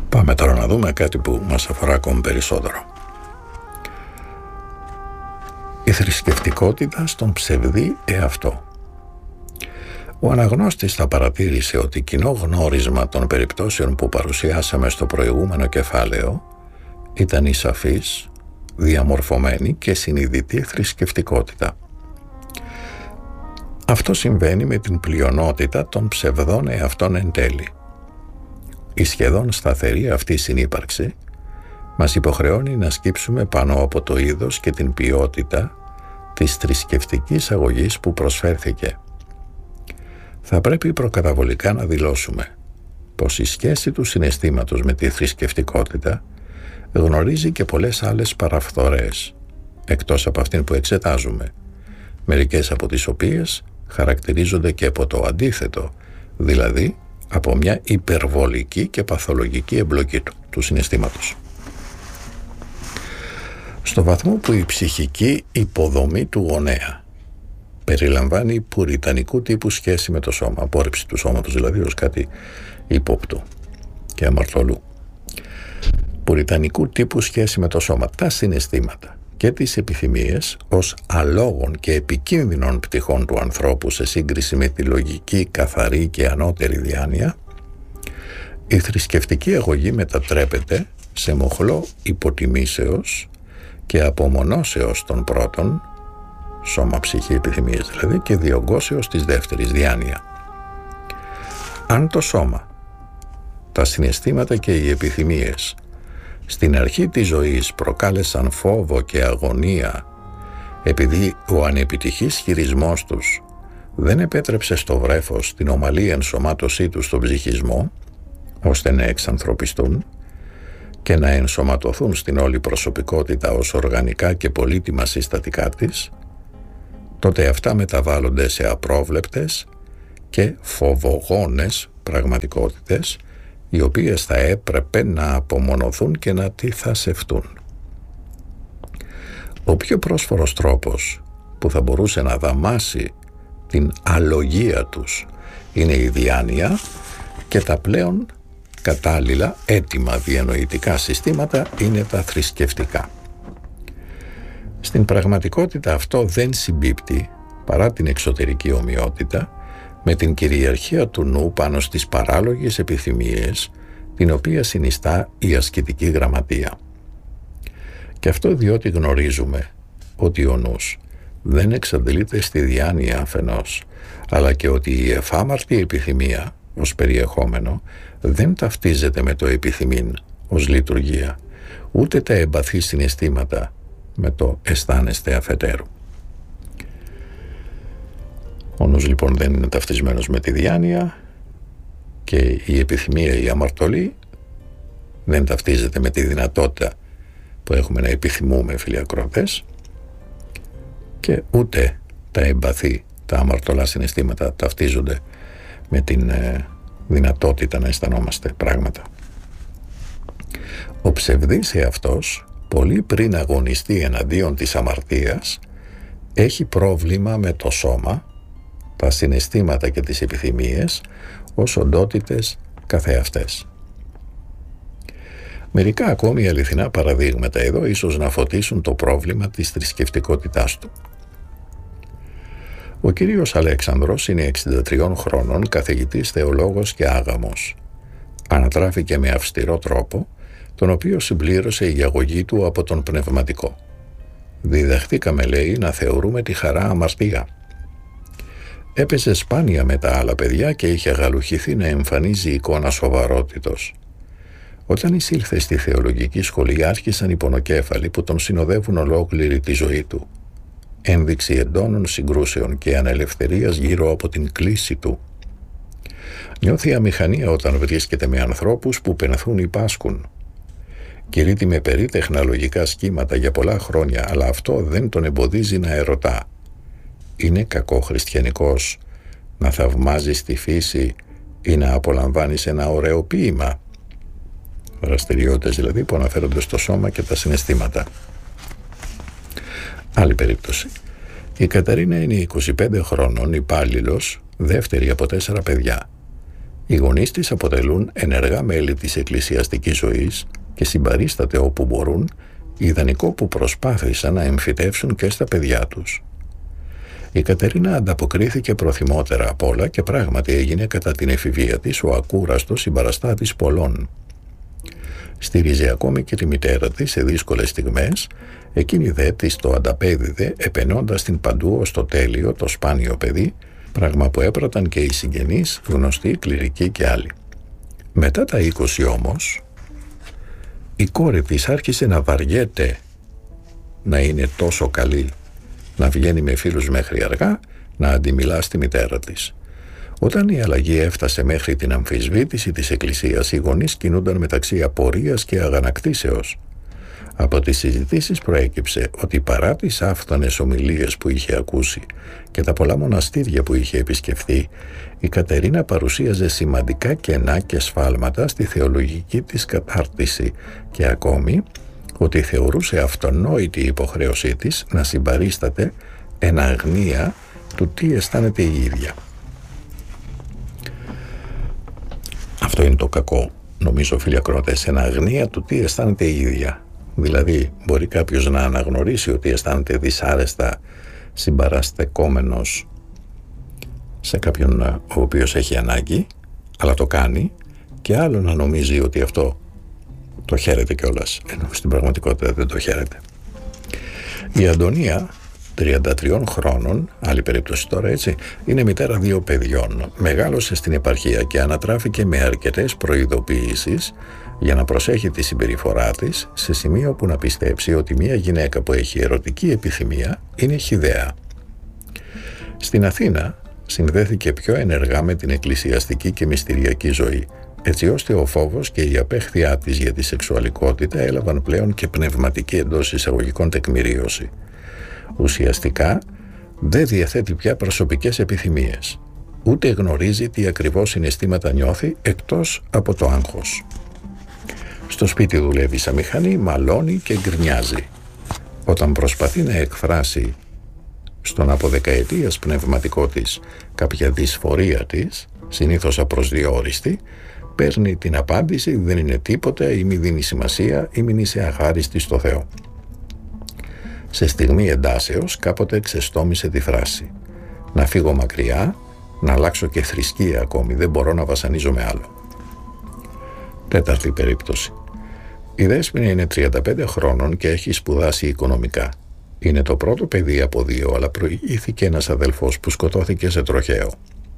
Πάμε τώρα να δούμε κάτι που μας αφορά ακόμη περισσότερο. Η θρησκευτικότητα στον ψευδή εαυτό. Ο αναγνώστης θα παρατήρησε ότι κοινό γνώρισμα των περιπτώσεων που παρουσιάσαμε στο προηγούμενο κεφάλαιο ήταν η σαφής, διαμορφωμένη και συνειδητή θρησκευτικότητα. Αυτό συμβαίνει με την πλειονότητα των ψευδών εαυτών εν τέλει. Η σχεδόν σταθερή αυτή συνύπαρξη μας υποχρεώνει να σκύψουμε πάνω από το είδος και την ποιότητα της θρησκευτικής αγωγής που προσφέρθηκε. Θα πρέπει προκαταβολικά να δηλώσουμε πως η σχέση του συναισθήματος με τη θρησκευτικότητα γνωρίζει και πολλές άλλες παραφθορές, εκτός από αυτήν που εξετάζουμε, μερικές από τις οποίες χαρακτηρίζονται και από το αντίθετο, δηλαδή από μια υπερβολική και παθολογική εμπλοκή του συναισθήματος. Στο βαθμό που η ψυχική υποδομή του γονέα περιλαμβάνει πουριτανικού τύπου σχέση με το σώμα, απόρριψη του σώματος δηλαδή ως κάτι ύποπτο και αμαρτωλού, πουριτανικού τύπου σχέση με το σώμα, τα συναισθήματα και τις επιθυμίες ως αλόγων και επικίνδυνων πτυχών του ανθρώπου σε σύγκριση με τη λογική, καθαρή και ανώτερη διάνοια, η θρησκευτική αγωγή μετατρέπεται σε μοχλό υποτιμήσεως και απομονώσεως των πρώτων, σώμα, ψυχή, επιθυμίες δηλαδή, και διωγγώσεως της δεύτερης, διάνοια. Αν το σώμα, τα συναισθήματα και οι επιθυμίες στην αρχή της ζωής προκάλεσαν φόβο και αγωνία επειδή ο ανεπιτυχής χειρισμός τους δεν επέτρεψε στο βρέφος την ομαλή ενσωμάτωσή τους στον ψυχισμό, ώστε να εξανθρωπιστούν και να ενσωματωθούν στην όλη προσωπικότητα ως οργανικά και πολύτιμα συστατικά της, τότε αυτά μεταβάλλονται σε απρόβλεπτες και φοβογόνες πραγματικότητες, οι οποίες θα έπρεπε να απομονωθούν και να τυθασευτούν. Ο πιο πρόσφορος τρόπος που θα μπορούσε να δαμάσει την αλογία τους είναι η διάνοια και τα πλέον κατάλληλα έτοιμα διανοητικά συστήματα είναι τα θρησκευτικά. Στην πραγματικότητα αυτό δεν συμπίπτει, παρά την εξωτερική ομοιότητα, με την κυριαρχία του νου πάνω στις παράλογες επιθυμίες, την οποία συνιστά η ασκητική γραμματεία. Και αυτό διότι γνωρίζουμε ότι ο νους δεν εξαντλείται στη διάνοια αφενός, αλλά και ότι η εφάμαρτη επιθυμία ως περιεχόμενο δεν ταυτίζεται με το επιθυμήν ως λειτουργία, ούτε τα εμπαθή συναισθήματα με το αισθάνεστε αφετέρου. Ο νους λοιπόν δεν είναι ταυτισμένος με τη διάνοια και η επιθυμία, η αμαρτωλή, δεν ταυτίζεται με τη δυνατότητα που έχουμε να επιθυμούμε, φίλοι ακροατές, και ούτε τα εμπαθή, τα αμαρτωλά συναισθήματα ταυτίζονται με την δυνατότητα να αισθανόμαστε πράγματα. Ο ψευδής εαυτός, πολύ πριν αγωνιστεί εναντίον της αμαρτίας, έχει πρόβλημα με το σώμα, τα συναισθήματα και τις επιθυμίες ως οντότητες καθεαυτές. Μερικά ακόμη αληθινά παραδείγματα εδώ ίσως να φωτίσουν το πρόβλημα της θρησκευτικότητάς του. Ο κύριος Αλέξανδρος είναι 63 χρόνων, καθηγητής, θεολόγος και άγαμος. Ανατράφηκε με αυστηρό τρόπο, τον οποίο συμπλήρωσε η αγωγή του από τον πνευματικό. Διδαχθήκαμε, λέει, να θεωρούμε τη χαρά αμαρτία. Έπαιζε σπάνια με τα άλλα παιδιά και είχε αγαλουχηθεί να εμφανίζει εικόνα σοβαρότητος. Όταν εισήλθε στη θεολογική σχολή άρχισαν οι πονοκέφαλοι που τον συνοδεύουν ολόκληρη τη ζωή του. Ένδειξη εντόνων συγκρούσεων και ανελευθερίας γύρω από την κλίση του. Νιώθει αμηχανία όταν βρίσκεται με ανθρώπους που πενθούν ή πάσχουν. Κηρύττει με περίτεχνα λογικά σχήματα για πολλά χρόνια, αλλά αυτό δεν τον εμποδίζει να ερωτά. Είναι κακό χριστιανικός να θαυμάζεις τη φύση ή να απολαμβάνεις ένα ωραίο ποίημα? Δραστηριότητες δηλαδή που αναφέρονται στο σώμα και τα συναισθήματα. Άλλη περίπτωση. Η Καταρίνα είναι 25 χρόνων, υπάλληλος, δεύτερη από 4 παιδιά. Οι γονείς της αποτελούν ενεργά μέλη της εκκλησιαστικής ζωής και συμπαρίσταται όπου μπορούν, ιδανικό που προσπάθησαν να εμφυτεύσουν και στα παιδιά τους. Η Κατερίνα ανταποκρίθηκε προθυμότερα απ' όλα και πράγματι έγινε κατά την εφηβεία της ο ακούραστος συμπαραστάτης πολλών. Στήριζε ακόμη και τη μητέρα της σε δύσκολες στιγμές, εκείνη δε της το ανταπέδιδε επενώντας την παντού ως το τέλειο, το σπάνιο παιδί, πράγμα που έπραταν και οι συγγενείς, γνωστοί, κληρικοί και άλλοι. Μετά τα 20 όμως, η κόρη της άρχισε να βαριέται να είναι τόσο καλή, να βγαίνει με φίλους μέχρι αργά, να αντιμιλά στη μητέρα της. Όταν η αλλαγή έφτασε μέχρι την αμφισβήτηση της Εκκλησίας, οι γονείς κινούνταν μεταξύ απορίας και αγανακτήσεως. Από τις συζητήσεις προέκυψε ότι παρά τις άφθονες ομιλίες που είχε ακούσει και τα πολλά μοναστήρια που είχε επισκεφθεί, η Κατερίνα παρουσίαζε σημαντικά κενά και σφάλματα στη θεολογική της κατάρτιση και ακόμη ότι θεωρούσε αυτονόητη η υποχρέωσή της να συμπαρίσταται εν αγνία του τι αισθάνεται η ίδια. Αυτό είναι το κακό, νομίζω, φίλοι ακροατές, εν αγνία του τι αισθάνεται η ίδια. Δηλαδή, μπορεί κάποιος να αναγνωρίσει ότι αισθάνεται δυσάρεστα συμπαραστεκόμενος σε κάποιον ο οποίος έχει ανάγκη, αλλά το κάνει, και άλλο να νομίζει ότι αυτό το χαίρεται κιόλας, ενώ στην πραγματικότητα δεν το χαίρεται. Η Αντωνία, 33 χρόνων, άλλη περίπτωση τώρα, έτσι, είναι μητέρα 2 παιδιών. Μεγάλωσε στην επαρχία και ανατράφηκε με αρκετές προειδοποιήσεις για να προσέχει τη συμπεριφορά της, σε σημείο που να πιστέψει ότι μια γυναίκα που έχει ερωτική επιθυμία είναι χυδαία. Στην Αθήνα συνδέθηκε πιο ενεργά με την εκκλησιαστική και μυστηριακή ζωή, έτσι ώστε ο φόβος και η απέχθειά της για τη σεξουαλικότητα έλαβαν πλέον και πνευματική εντός εισαγωγικών τεκμηρίωση. Ουσιαστικά δεν διαθέτει πια προσωπικές επιθυμίες, ούτε γνωρίζει τι ακριβώς συναισθήματα νιώθει εκτός από το άγχος. Στο σπίτι δουλεύει σαν μηχανή, μαλώνει και γκρινιάζει. Όταν προσπαθεί να εκφράσει στον από δεκαετίας πνευματικό της κάποια δυσφορία της, συνήθως απροσδιόριστη, παίρνει την απάντηση «δεν είναι τίποτα» ή «μη δίνει σημασία» ή «μην είσαι αχάριστη στο Θεό». Σε στιγμή εντάσεως κάποτε ξεστόμησε τη φράση «να φύγω μακριά, να αλλάξω και θρησκεία ακόμη, δεν μπορώ να βασανίζομαι άλλο». Τέταρτη περίπτωση. Η Δέσποινα είναι 35 χρόνων και έχει σπουδάσει οικονομικά. Είναι το πρώτο παιδί από 2, αλλά προηγήθηκε ένας αδελφός που σκοτώθηκε σε τροχαίο.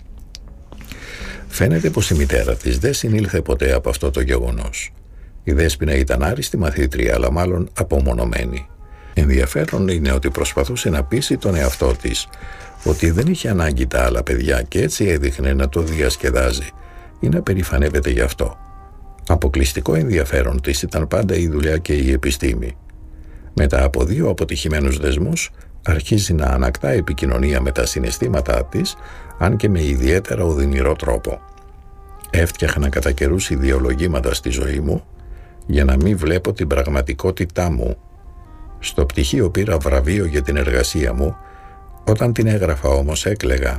Φαίνεται πως η μητέρα της δεν συνήλθε ποτέ από αυτό το γεγονός. Η Δέσποινα ήταν άριστη μαθήτρια, αλλά μάλλον απομονωμένη. Ενδιαφέρον είναι ότι προσπαθούσε να πείσει τον εαυτό της ότι δεν είχε ανάγκη τα άλλα παιδιά και έτσι έδειχνε να το διασκεδάζει ή να περηφανεύεται γι' αυτό. Αποκλειστικό ενδιαφέρον της ήταν πάντα η δουλειά και η επιστήμη. Μετά από 2 αποτυχημένους δεσμούς, αρχίζει να ανακτά επικοινωνία με τα συναισθήματά της, αν και με ιδιαίτερα οδυνηρό τρόπο. Έφτιαχνα κατά καιρούς ιδεολογήματα στη ζωή μου για να μην βλέπω την πραγματικότητά μου. Στο πτυχίο πήρα βραβείο για την εργασία μου, όταν την έγραφα όμως έκλαιγα.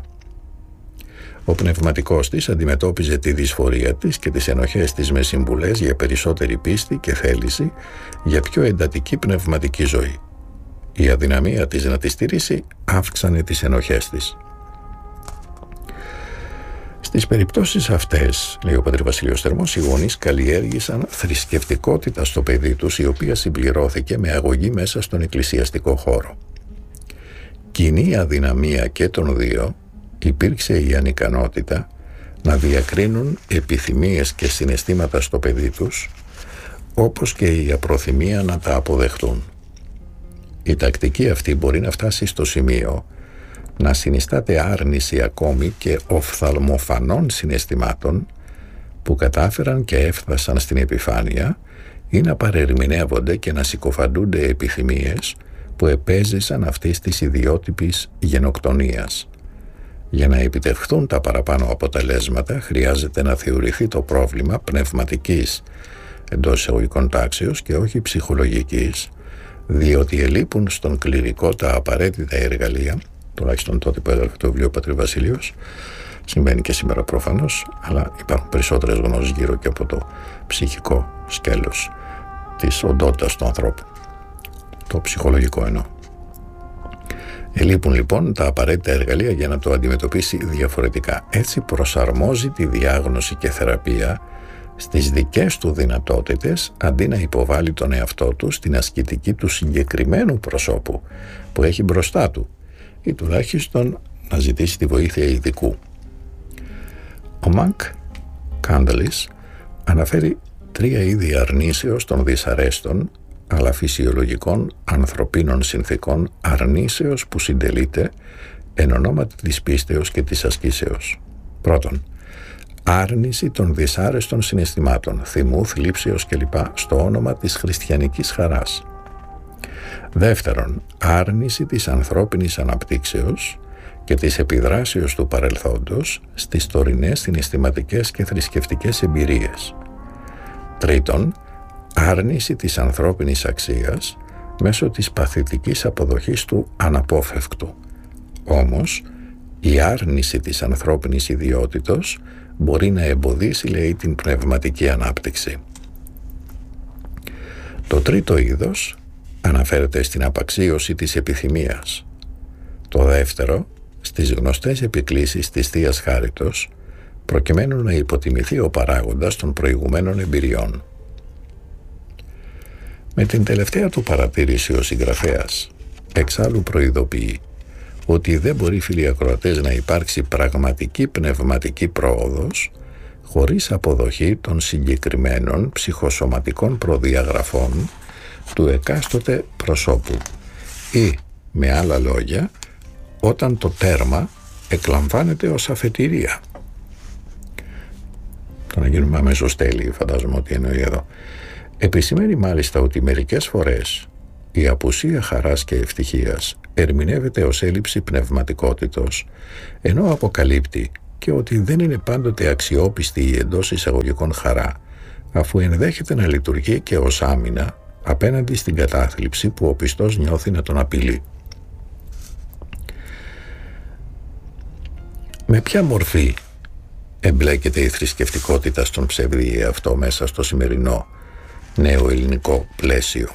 Ο πνευματικός της αντιμετώπιζε τη δυσφορία της και τις ενοχές της με συμβουλές για περισσότερη πίστη και θέληση για πιο εντατική πνευματική ζωή. Η αδυναμία της να τη στηρίσει αύξανε τις ενοχές της. Στις περιπτώσεις αυτές, λέει ο πατήρ Βασίλειος Θερμός, οι γονείς καλλιέργησαν θρησκευτικότητα στο παιδί τους, η οποία συμπληρώθηκε με αγωγή μέσα στον εκκλησιαστικό χώρο. Κοινή αδυναμία και των 2 υπήρξε η ανικανότητα να διακρίνουν επιθυμίες και συναισθήματα στο παιδί τους, όπως και η απροθυμία να τα αποδεχτούν. Η τακτική αυτή μπορεί να φτάσει στο σημείο να συνιστάται άρνηση ακόμη και οφθαλμοφανών συναισθημάτων που κατάφεραν και έφτασαν στην επιφάνεια, ή να παρερμηνεύονται και να συκοφαντούνται επιθυμίες που επέζησαν αυτής της ιδιότυπης γενοκτονίας. Για να επιτευχθούν τα παραπάνω αποτελέσματα χρειάζεται να θεωρηθεί το πρόβλημα πνευματικής εντός εισαγωγικών τάξεως και όχι ψυχολογικής, διότι ελείπουν στον κληρικό τα απαραίτητα εργαλεία, τουλάχιστον τότε που έγραφε το βιβλίο πατήρ Βασίλειος, Συμβαίνει και σήμερα προφανώς, αλλά υπάρχουν περισσότερες γνώσεις γύρω και από το ψυχικό σκέλος της οντότητας του ανθρώπου. Το ψυχολογικό εννοώ. Ελείπουν λοιπόν τα απαραίτητα εργαλεία για να το αντιμετωπίσει διαφορετικά. Έτσι προσαρμόζει τη διάγνωση και θεραπεία στις δικές του δυνατότητες, αντί να υποβάλει τον εαυτό του στην ασκητική του συγκεκριμένου προσώπου που έχει μπροστά του, ή τουλάχιστον να ζητήσει τη βοήθεια ειδικού. Ο Μανκ Κάντελης αναφέρει 3 είδη αρνήσεως των δυσαρέστων αλλά φυσιολογικών ανθρωπίνων συνθήκων αρνήσεως που συντελείται εν ονόματι της πίστεως και της ασκήσεως. Πρώτον, άρνηση των δυσάρεστων συναισθημάτων, θυμού, θλίψεως κλπ. Στο όνομα της χριστιανικής χαράς. Δεύτερον, άρνηση της ανθρώπινης αναπτύξεως και της επιδράσεως του παρελθόντος στις τωρινές συναισθηματικές και θρησκευτικές εμπειρίες. Τρίτον, άρνηση της ανθρώπινης αξίας μέσω της παθητικής αποδοχής του αναπόφευκτου. Όμως, η άρνηση της ανθρώπινης ιδιότητος μπορεί να εμποδίσει, λέει, την πνευματική ανάπτυξη. Το τρίτο είδος αναφέρεται στην απαξίωση της επιθυμίας. Το δεύτερο, στις γνωστές επικλήσεις της Θείας Χάριτος, προκειμένου να υποτιμηθεί ο παράγοντας των προηγουμένων εμπειριών. Με την τελευταία του παρατήρηση ο συγγραφέας εξάλλου προειδοποιεί ότι δεν μπορεί, φίλοι ακροατές, να υπάρξει πραγματική πνευματική πρόοδος χωρίς αποδοχή των συγκεκριμένων ψυχοσωματικών προδιαγραφών του εκάστοτε προσώπου, ή με άλλα λόγια, όταν το τέρμα εκλαμβάνεται ως αφετηρία. Το να γίνουμε αμέσως τέλειοι, φαντάζομαι ότι εννοεί εδώ. Επισημαίνει μάλιστα ότι μερικές φορές η απουσία χαράς και ευτυχίας ερμηνεύεται ως έλλειψη πνευματικότητος, ενώ αποκαλύπτει και ότι δεν είναι πάντοτε αξιόπιστη η εντός εισαγωγικών χαρά, αφού ενδέχεται να λειτουργεί και ως άμυνα απέναντι στην κατάθλιψη που ο πιστός νιώθει να τον απειλεί. Με ποια μορφή εμπλέκεται η θρησκευτικότητα στον ψευδή εαυτό μέσα στο σημερινό νέο ελληνικό πλαίσιο?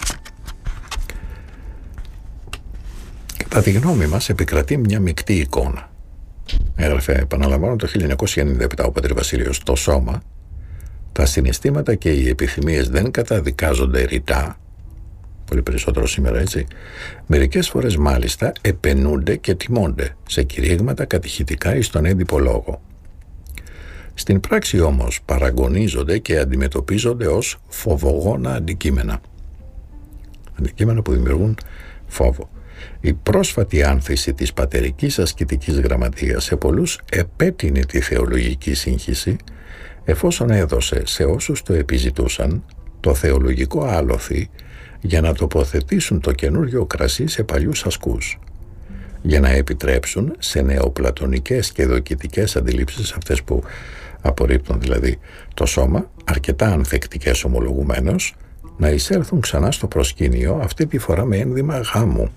Κατά τη γνώμη μας επικρατεί μια μεικτή εικόνα. Έγραφε, επαναλαμβάνω, το 1997 ο πατήρ Βασίλειος: το σώμα, τα συναισθήματα και οι επιθυμίες δεν καταδικάζονται ρητά, πολύ περισσότερο σήμερα, έτσι. Μερικές φορές μάλιστα επενούνται και τιμώνται σε κηρύγματα κατηχητικά ή στον έντυπο λόγο. Στην πράξη όμως παραγωνίζονται και αντιμετωπίζονται ως φοβογόνα αντικείμενα. Αντικείμενα που δημιουργούν φόβο. Η πρόσφατη άνθηση της πατερικής ασκητικής γραμματείας σε πολλούς επέτεινε τη θεολογική σύγχυση, εφόσον έδωσε σε όσους το επιζητούσαν το θεολογικό άλοθη για να τοποθετήσουν το καινούριο κρασί σε παλιούς ασκούς, για να επιτρέψουν σε νεοπλατωνικές και δοκιτικές αντιλήψεις, αυτές που απορρίπτουν δηλαδή το σώμα, αρκετά ανθεκτικές ομολογουμένως, να εισέλθουν ξανά στο προσκήνιο, αυτή τη φορά με ένδυμα γάμου.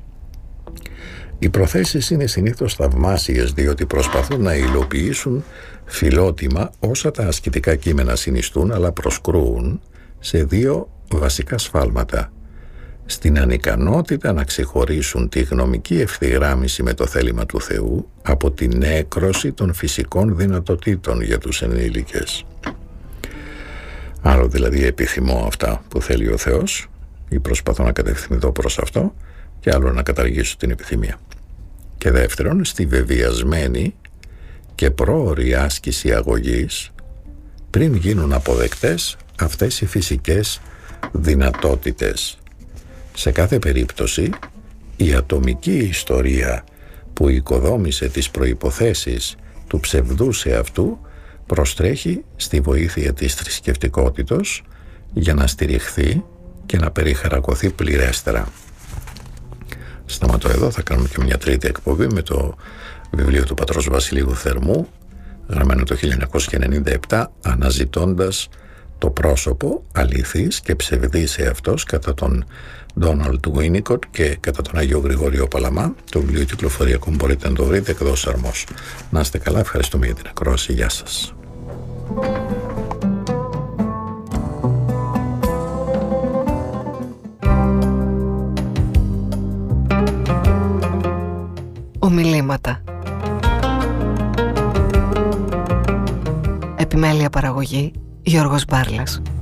Οι προθέσεις είναι συνήθως θαυμάσιες, διότι προσπαθούν να υλοποιήσουν φιλότιμα όσα τα ασκητικά κείμενα συνιστούν, αλλά προσκρούουν σε 2 βασικά σφάλματα: στην ανικανότητα να ξεχωρίσουν τη γνωμική ευθυγράμμιση με το θέλημα του Θεού από την έκρωση των φυσικών δυνατοτήτων για τους ενήλικες. Άλλο δηλαδή επιθυμώ αυτά που θέλει ο Θεός ή προσπαθώ να κατευθυνθώ προς αυτό, και άλλο να καταργήσω την επιθυμία. Και δεύτερον, στη βεβαιασμένη και πρόωρη άσκηση αγωγής πριν γίνουν αποδεκτές αυτές οι φυσικές δυνατότητες. Σε κάθε περίπτωση, η ατομική ιστορία που οικοδόμησε τις προϋποθέσεις του ψευδούς εαυτού προστρέχει στη βοήθεια της θρησκευτικότητος για να στηριχθεί και να περιχαρακωθεί πληρέστερα. Σταματώ εδώ, θα κάνουμε και μια τρίτη εκπομπή με το βιβλίο του πατρός Βασιλείου Θερμού, γραμμένο το 1997, αναζητώντας το πρόσωπο αληθής και ψευδής εαυτός κατά τον Ντόναλντ Βίνικοτ και κατά τον Άγιο Γρηγόριο Παλαμά. Το βιβλίο κυκλοφορεί ακόμα, μπορείτε να το βρείτε, εκδόσεις Αρμός. Να είστε καλά, ευχαριστούμε για την ακρόαση. Γεια σας. Ομιλήματα. Επιμέλεια παραγωγή Γιώργος Μπάρλας.